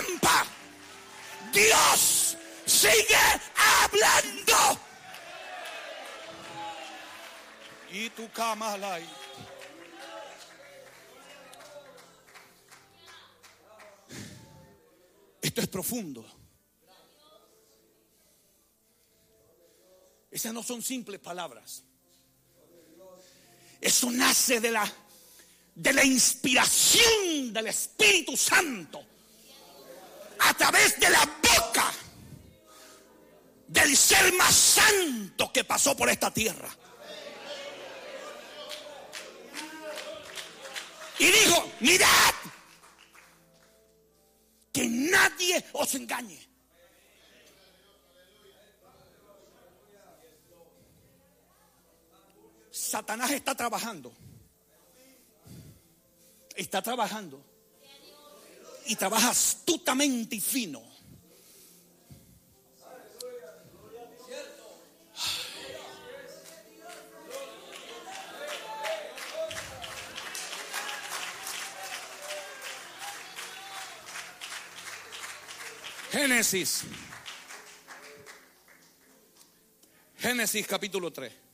trampa. Dios sigue hablando. Y tu cama al aire. Esto es profundo. Esas no son simples palabras. Eso nace de la inspiración del Espíritu Santo a través de la boca del ser más santo que pasó por esta tierra. Y dijo: mirad, que nadie os engañe. Satanás está trabajando. Está trabajando. Y trabaja astutamente y fino. Génesis capítulo 3.